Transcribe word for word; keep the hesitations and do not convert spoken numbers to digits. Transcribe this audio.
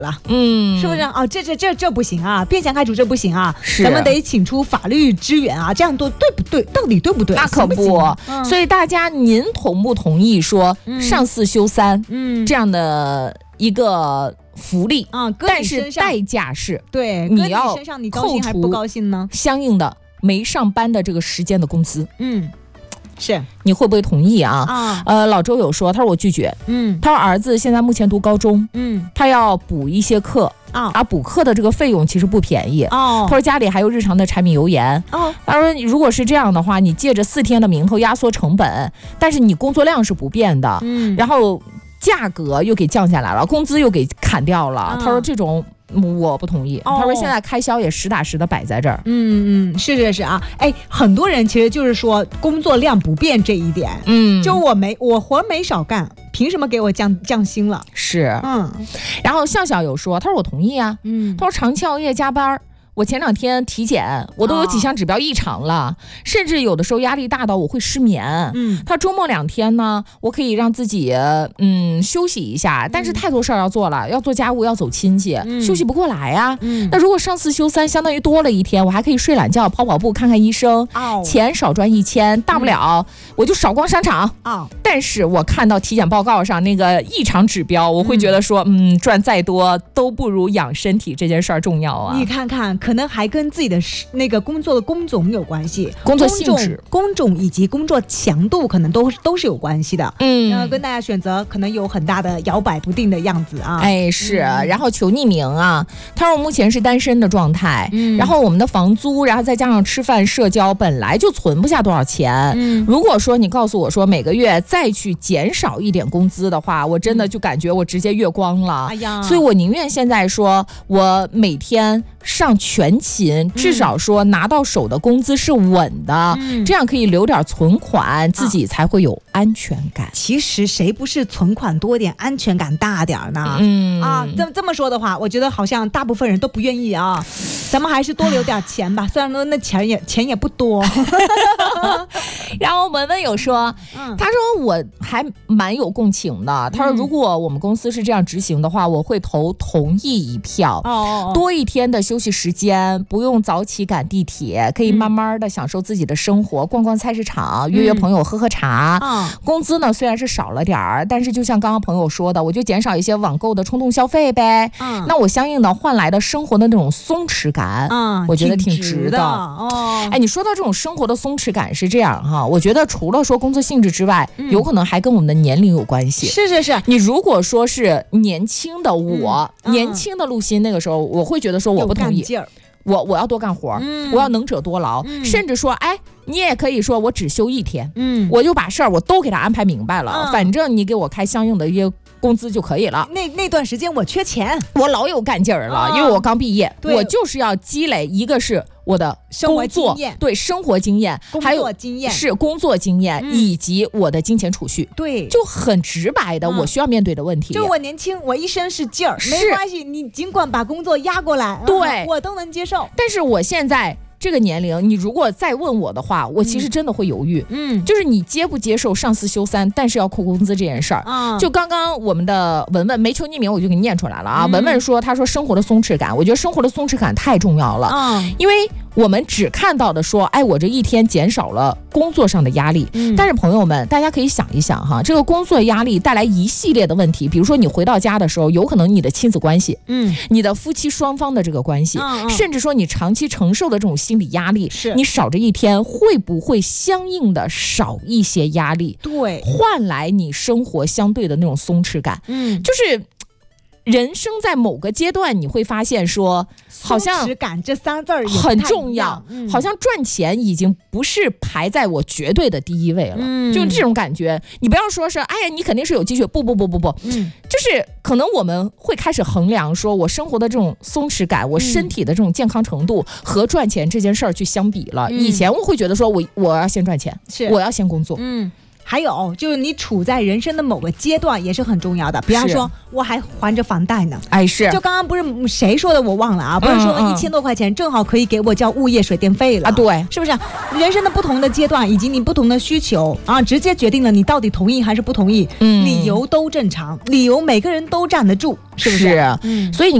了，嗯，是不是啊？这这这这不行啊，变相开除这不行啊，咱们得请出法律支援啊，这样做对不对？到底对不对？ 那可不，嗯、所以大家您同不同意说上四休三，嗯，这样的一个福利啊？嗯、但是代价是， 对， 你要身上你高兴还不高兴呢？ 相应的没上班的这个时间的工资， 嗯。是， 你会不会同意啊？啊，呃，老周有说，他说我拒绝，嗯，他说儿子现在目前读高中，嗯，他要补一些课啊，而补课的这个费用其实不便宜哦。他说家里还有日常的柴米油盐哦。他说如果是这样的话，你借着四天的名头压缩成本，但是你工作量是不变的，嗯，然后价格又给降下来了，工资又给砍掉了。他说这种。我不同意，哦、他说现在开销也实打实的摆在这儿。 嗯嗯，是是是啊，哎，很多人其实就是说工作量不变这一点，嗯，就我没我活没少干，凭什么给我降降薪了？ 是，嗯。然后笑笑有说，他说我同意啊，嗯，他说长期熬夜加班。我前两天体检，我都有几项指标异常了，哦、甚至有的时候压力大到我会失眠。嗯，他周末两天呢，我可以让自己嗯休息一下，但是太多事儿要做了，要做家务，要走亲戚，嗯、休息不过来啊。嗯，那如果上四休三，相当于多了一天，我还可以睡懒觉、跑跑步、看看医生，哦、钱少赚一千，大不了、嗯、我就少逛商场啊。哦、但是我看到体检报告上那个异常指标，我会觉得说，嗯，嗯赚再多都不如养身体这件事儿重要啊。 你看看。可能还跟自己的那个工作的工种有关系， 工作性质、 工种以及工作强度可能都都是有关系的。嗯，然后跟大家选择可能有很大的摇摆不定的样子啊。 哎，是。嗯、然后求匿名啊，他说我目前是单身的状态，嗯、然后我们的房租，然后再加上吃饭、社交，本来就存不下多少钱。嗯，如果说你告诉我说每个月再去减少一点工资的话，我真的就感觉我直接月光了。哎呀，所以我宁愿现在说我每天上全勤，至少说拿到手的工资是稳的，嗯、这样可以留点存款，自己才会有安全感。啊、 其实谁不是存款多点，安全感大点呢？嗯啊，这这么说的话，我觉得好像大部分人都不愿意啊。咱们还是多留点钱吧，虽然说那钱也钱也不多。 然后文文有说，嗯、他说我还蛮有共情的。他说如果我们公司是这样执行的话，我会投同意一票。哦，多一天的休息时间，不用早起赶地铁，可以慢慢的享受自己的生活，嗯、逛逛菜市场，约约朋友喝喝茶。嗯、工资呢虽然是少了点儿，但是就像刚刚朋友说的，我就减少一些网购的冲动消费呗。嗯、那我相应的换来的生活的那种松弛感，嗯、我觉得挺值的。哦，哎，你说到这种生活的松弛感是这样哈，我觉得除了说工作性质之外，嗯、有可能还跟我们的年龄有关系。 是是是， 你如果说是年轻的我，嗯、年轻的陆欣那个时候，我会觉得说我不同意。我我要多干活，嗯、我要能者多劳，嗯、甚至说，哎，你也可以说我只休一天，嗯、我就把事儿我都给他安排明白了，嗯、反正你给我开相应的一些工资就可以了。 那那段时间我缺钱， 我老有干劲儿了，哦、因为我刚毕业，我就是要积累，一个是我的工作，对生活经验， 还有经验是工作经验，嗯、以及我的金钱储蓄， 对， 就很直白的，嗯、我需要面对的问题。 就我年轻，我一身是劲儿，没关系，你尽管把工作压过来， 对， 嗯、我都能接受。 但是我现在这个年龄，你如果再问我的话，我其实真的会犹豫。嗯，就是你接不接受上四休三，但是要扣工资这件事儿。嗯，就刚刚我们的文文没求匿名，我就给你念出来了啊。嗯、文文说，他说生活的松弛感，我觉得生活的松弛感太重要了。嗯，因为我们只看到的说，哎，我这一天减少了工作上的压力。嗯，但是朋友们，大家可以想一想哈，这个工作压力带来一系列的问题，比如说你回到家的时候，有可能你的亲子关系，嗯，你的夫妻双方的这个关系，嗯嗯、甚至说你长期承受的这种心理压力，是你少这一天，会不会相应的少一些压力？ 对， 换来你生活相对的那种松弛感。嗯，就是人生在某个阶段，你会发现说，好像松弛感这三字儿很重要，嗯、好像赚钱已经不是排在我绝对的第一位了，嗯、就这种感觉。你不要说是，哎呀，你肯定是有积蓄，不不不不不，嗯，就是可能我们会开始衡量，说我生活的这种松弛感，我身体的这种健康程度和赚钱这件事儿去相比了。嗯、以前我会觉得说我我要先赚钱，是我要先工作，嗯。 还有就是你处在人生的某个阶段也是很重要的，比方说我还还着房贷呢， 哎是， 就刚刚不是谁说的我忘了啊，不是说一千多块钱正好可以给我交物业水电费了啊？ 对， 是不是？人生的不同的阶段以及你不同的需求啊，直接决定了你到底同意还是不同意。嗯，理由都正常，理由每个人都站得住，是不是？ 是，嗯，所以你。